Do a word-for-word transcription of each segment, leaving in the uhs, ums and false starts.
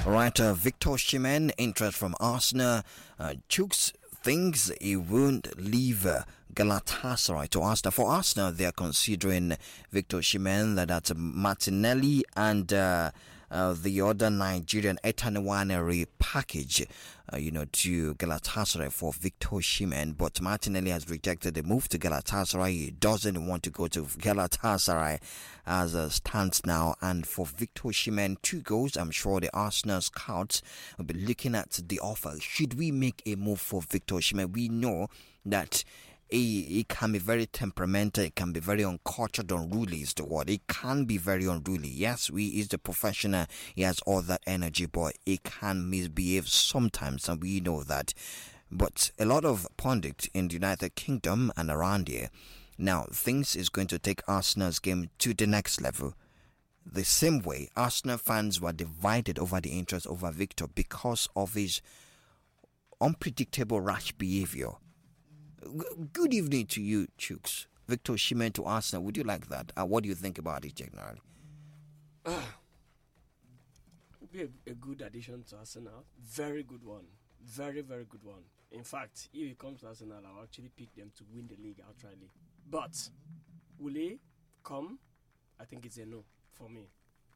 All right, uh, Victor Osimhen, interest from Arsenal. Uh, Chooks thinks he won't leave uh, Galatasaray to Arsenal. For Arsenal, they are considering Victor Osimhen, that that's Martinelli and uh, uh, the other Nigerian Ethan Nwaneri package, uh, you know, to Galatasaray for Victor Osimhen. But Martinelli has rejected the move to Galatasaray. He doesn't want to go to Galatasaray as a stands now. And for Victor Osimhen, two goals. I'm sure the Arsenal scouts will be looking at the offer. Should we make a move for Victor Osimhen? We know that He, he can be very temperamental, he can be very uncultured, unruly is the word. He can be very unruly. Yes, he is the professional, he has all that energy, but he can misbehave sometimes, and we know that. But a lot of pundits in the United Kingdom and around here, now things is going to take Arsenal's game to the next level. The same way Arsenal fans were divided over the interest over Victor because of his unpredictable rash behavior. Good evening to you, Chooks. Victor Osimhen to Arsenal. Would you like that? Uh, what do you think about it generally? Uh, would be a, a good addition to Arsenal. Very good one. Very, very good one. In fact, if it comes to Arsenal, I'll actually pick them to win the league outrightly. But will he come? I think it's a no for me.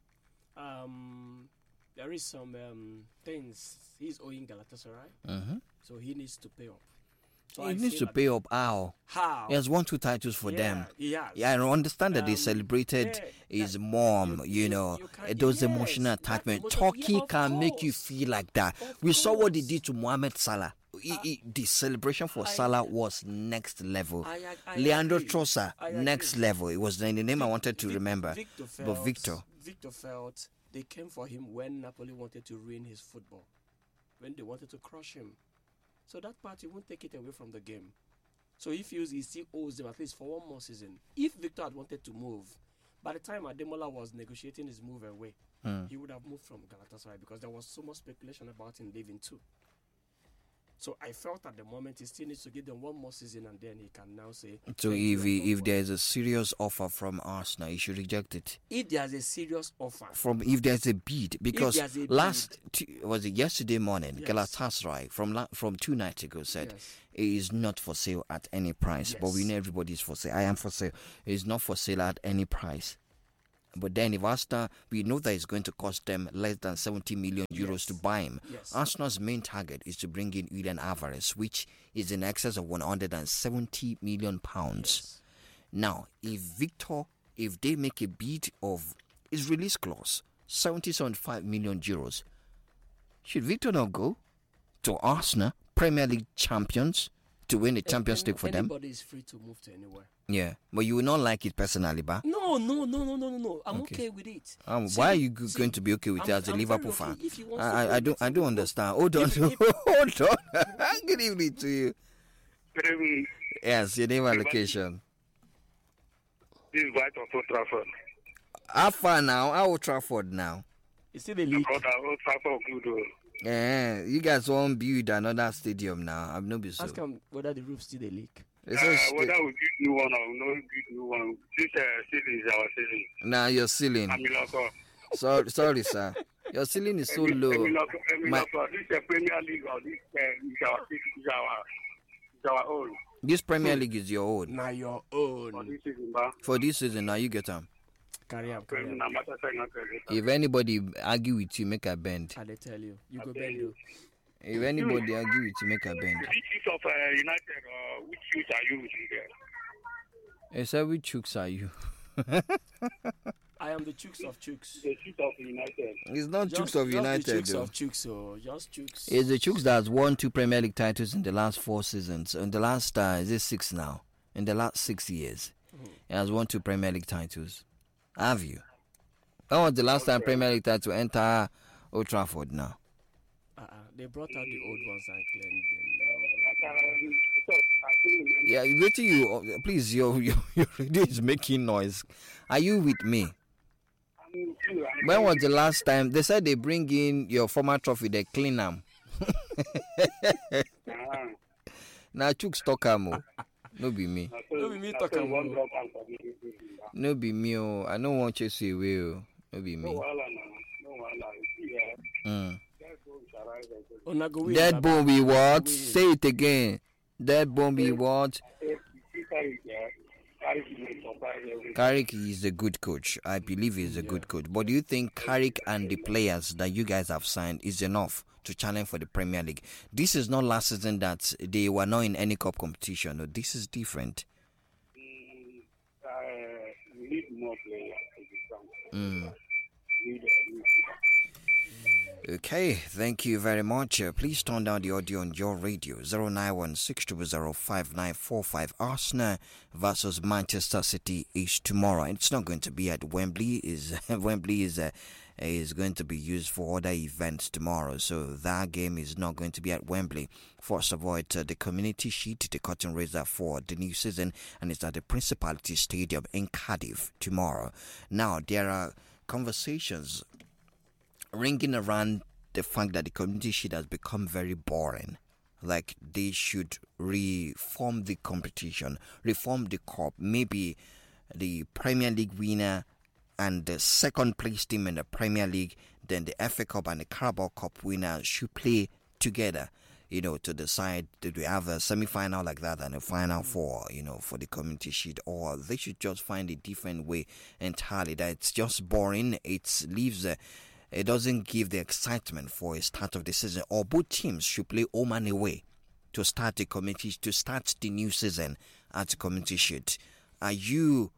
Um, there is some um, things he's owing Galatasaray, Mm-hmm. so he needs to pay up. So He I needs feel to pay up. How? How? He has won two titles for yeah, them. He has. Yeah, I understand that they Um, celebrated yeah, his that- mom, you, you- you- know, you can- those yes, emotional that attachment. emotion- Turkey yeah, of can make you course. feel like that. Of We saw what he course. did to Mohamed Salah. He- he- the celebration for I- Salah was next level. I ag- I Leandro agree. Trossard, I next agree. level. It was the name I wanted to Vic- remember. Victor felt, But Victor, Victor felt they came for him when Napoli wanted to ruin his football, when they wanted to crush him. So that party won't take it away from the game. So he feels he still owes them at least for one more season. If Victor had wanted to move, by the time Ademola was negotiating his move away, Hmm. he would have moved from Galatasaray because there was so much speculation about him leaving too. So I felt at the moment he still needs to give them one more season, and then he can now say. so "Thank if you, he, I'm if done there is a serious offer from Arsenal, he should reject it. for it." If there's a serious offer, From if there's a bid, because there's a last t- was it yesterday morning, Yes. Galatasaray from la- from two nights ago said Yes. it is not for sale at any price. But we Yes. know everybody's for sale. I am for sale. It is not for sale at any price. But then if Arsenal, we know that it's going to cost them less than seventy million euros Yes. to buy him. Yes. Arsenal's main target is to bring in Julian Alvarez, which is in excess of one hundred seventy million pounds. Yes. Now, if Victor, if they make a bid of his release clause, seventy, seventy-five million euros, should Victor not go to Arsenal, Premier League champions, to win the Champions League for them? Anybody is free to move to anywhere. Yeah, but you will not like it personally, ba? No, no, no, no, no, no, no. I'm Okay. okay, with it. Um, See, why are you go- see, going to be okay with it I'm- as a I'm Liverpool very fan? okay. If he wants I, to I, go, I don't, let I him don't go. understand. Hold on, If- if- hold on. Good evening to you. Good evening. Yes, your name and location. This is White of Old Trafford. How far now? How Old Trafford now? You see the league. Brother, Old Trafford good. oh. Yeah, you guys won't build another stadium now. I'm not be so. Ask him whether the roof still the leak. It's Uh, a sta- whether we build new one or no build new one, this uh, ceiling is our ceiling. Now your ceiling. Amiloko. Sorry, sorry, sir. Your ceiling is so low. Amiloko, My- Amiloko. This is a Premier League or this uh, is our is our is our own. This Premier League is your own. Now your For own. this season, ba. For this season, now you get them. Carry on, carry Premier on. League, Manchester United. If anybody argue with you, make a bend. I dey tell you. You I go tell bend you. you. If anybody argue with you, make a bend. Which chief of uh, United or which shoes are you using there? Hey, sir, which chooks are you? I am the chooks of chooks. The chief of United. It's not Just- chooks of just United, the chooks though. of chooks, so just chooks. It's the chooks that's won two Premier League titles in the last four seasons. In the last, uh, is it six now? In the last six years, he has won two Premier League titles. Have you? When was the last time Okay. Premier League title enter Old Trafford now? Uh-uh. They brought out the old ones and claimed them. Um, so, I think Yeah, wait till you, uh, please, your, your, your radio is making noise. Are you with me? I'm with you. I'm When was the last time? They said they bring in your former trophy, they clean them. Ah. Now, chooks talk am o. No be me. Na so- No be me na talk so am one o. drop am for me this season, ba. No be me o. I don't want chase you away o. No be No me. wahala na. No wahala. You see, uh, Mm. That's what we shall rise and say. Una go win, Dead Baba. Bombi Una what? go win. Say it again. Dead Bombi what? If you carry it, yeah, carry it, you may surprise everything. Carrick is a good coach. I believe he's a Yeah. good coach. But do you think Carrick and the players that you guys have signed is enough to challenge for the Premier League? This is not last season that they were not in any cup competition. No, this is different. Mm, uh, we need more players to become. Mm. We need, we need Okay, thank you very much. Uh, please turn down the audio on your radio. zero nine one six zero zero five nine four five. Arsenal versus Manchester City is tomorrow. It's not going to be at Wembley. Is Wembley is uh, is going to be used for other events tomorrow. So that game is not going to be at Wembley. First of all, it's uh, the Community Shield, the curtain raiser for the new season, and it's at the Principality Stadium in Cardiff tomorrow. Now, there are conversations ringing around the fact that the Community Shield has become very boring. Like they should reform the competition, reform the cup. Maybe the Premier League winner and the second place team in the Premier League, then the F A Cup and the Carabao Cup winner should play together, you know, to decide do we have a semi-final like that and a final for, you know, for the Community Shield, or they should just find a different way entirely. That it's just boring. It leaves a It doesn't give the excitement for a start of the season. Or both teams should play home and away to start the community to start the new season at the Community Shield. Are you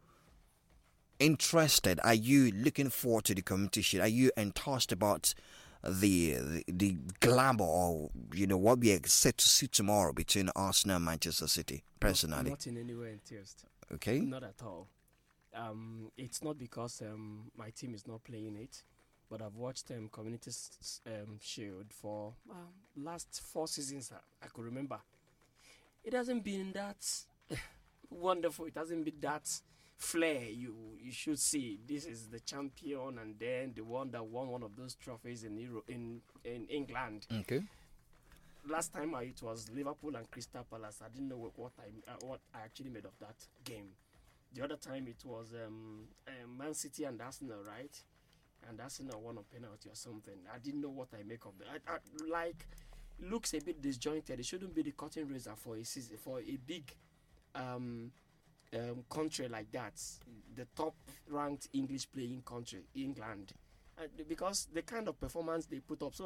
interested? Are you looking forward to the Community Shield? Are you enthused about the the, the glamour, or you know what we are set to see tomorrow between Arsenal and Manchester City? Personally, Not in any way enthused. okay. Not at all. Um, it's not because um, my team is not playing it, but I've watched um, Community s- um, Shield for um, last four seasons I, I could remember. It hasn't been that wonderful. It hasn't been that flair. You you should see this is the champion, and then the one that won one of those trophies in Euro, in in England. Okay. Last time I, it was Liverpool and Crystal Palace. I didn't know what, what I uh, what I actually made of that game. The other time it was um, um, Man City and Arsenal, right? And Arsenal won a penalty or something. I didn't know what I make of that. I, I, like, looks a bit disjointed. It shouldn't be the curtain raiser for a season, for a big um, um, country like that, the top-ranked English-playing country, England, uh, because the kind of performance they put up. So